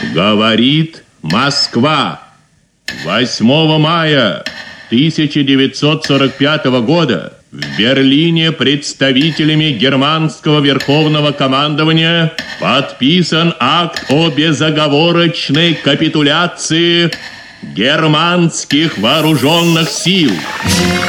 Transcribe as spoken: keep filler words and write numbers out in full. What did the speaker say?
Говорит Москва. восьмого мая тысяча девятьсот сорок пятого года в Берлине представителями германского верховного командования подписан акт о безоговорочной капитуляции германских вооруженных сил.